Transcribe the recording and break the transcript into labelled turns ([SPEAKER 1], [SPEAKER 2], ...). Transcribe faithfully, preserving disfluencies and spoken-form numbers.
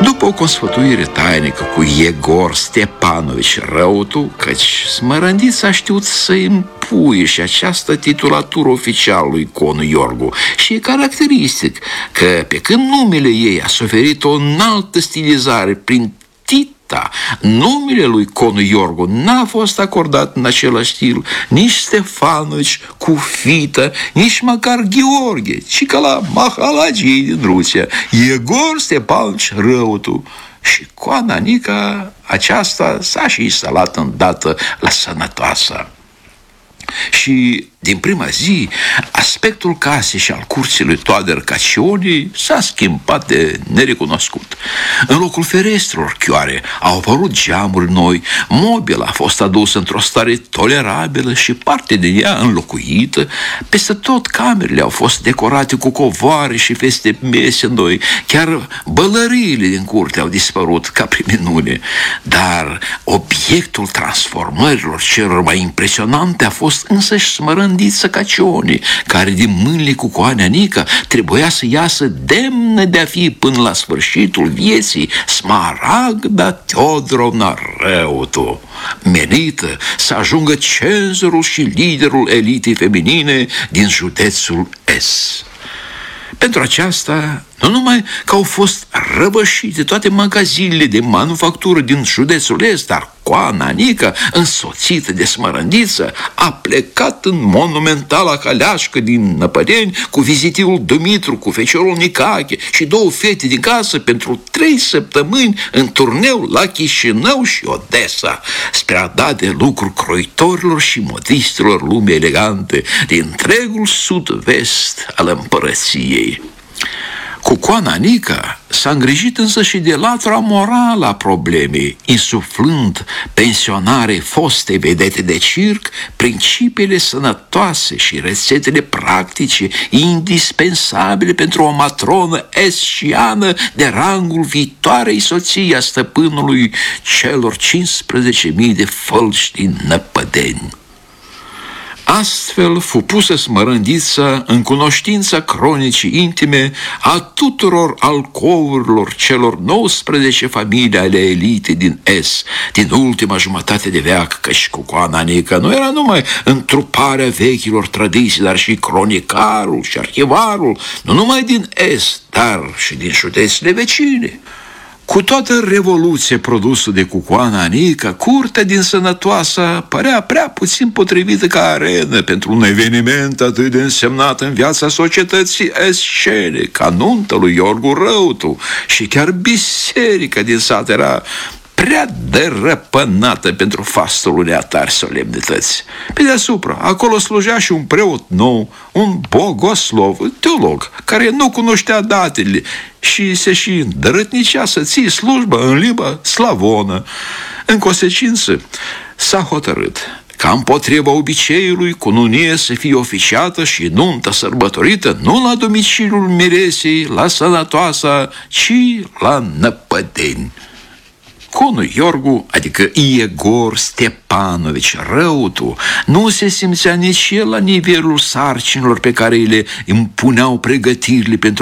[SPEAKER 1] După o consfătuire tainică cu Egor Stepanovici Răutu, căci Smărândița a știut să impuie și această titulatură oficială lui Conu Iorgu, și e caracteristic că, pe când numele ei a suferit o înaltă stilizare prin Tita, numele lui Conu Iorgu n-a fost acordat în același stil nici Stefanovici cu Fită, nici măcar Gheorghe, ci ca la mahalagii din Rusia, Egor Stepanovici Răutu. Și Coana Nica aceasta s-a și instalat îndată la Sănătoasa. Și din prima zi, aspectul casei și al curții lui Toader Cacioni s-a schimbat de nerecunoscut. În locul ferestrelor chioare au apărut geamuri noi, mobila a fost adusă într-o stare tolerabilă și parte din ea înlocuită. Peste tot camerele au fost decorate cu covoare și feste mese noi, chiar bălăriile din curte au dispărut ca prin minune. Dar obiectul transformărilor celor mai impresionante a fost însăși Smărândița Cacioni, care din mâinile cu Coana Nica trebuia să iasă demnă de a fi până la sfârșitul vieții Smaragda Teodorovna Răutu, menită să ajungă cenzorul și liderul elitei feminine din județul S. Pentru aceasta, nu numai că au fost răvășite toate magazinele de manufactură din județul Est, dar Coana Nica, însoțită de Smărândiță, a plecat în monumentala caleașcă din Năpădeni cu vizitivul Dumitru, cu feciorul Nicache și două fete din casă pentru trei săptămâni în turneu la Chișinău și Odessa, spre a da de lucru croitorilor și modistelor lumii elegante din întregul sud-vest al împărăției. Cu Coana Nica s-a îngrijit însă și de latura morală a problemei, insuflând pensionare foste vedete de circ principiile sănătoase și rețetele practice indispensabile pentru o matronă esciană de rangul viitoarei soții a stăpânului celor cincisprezece mii de fălci din Năpădeni. Astfel fu pusă Smărândița în cunoștința cronicii intime a tuturor alcovurilor celor nouăsprezece familii ale elitei din S, din ultima jumătate de veac, căci cu Coana Nica nu era numai întruparea vechilor tradiții, dar și cronicarul și arhivarul, nu numai din Est, dar și din județele vecine. Cu toată revoluția produsă de Coana Nica, curtea din Sănătoasa părea prea puțin potrivită ca arenă pentru un eveniment atât de însemnat în viața societății escene, ca nunta lui Iorgu Răutu, și chiar biserica din sat era prea derăpânată pentru fastul unei atari solemnități. Pe deasupra, acolo slujea și un preot nou, un bogoslov, teolog, care nu cunoștea datele și se și îndrătnicea să ții slujba în limba slavonă. În consecință, s-a hotărât ca împotriva obiceiului cununie să fie oficiată și nunta sărbătorită nu la domiciliul miresei, la Sănătoasa, ci la Năpădeni. Conu Iorgu, adică Egor Stepanovici Răutu, nu se simțea nici el la nivelul sarcinilor pe care îi le impuneau pregătirile pentru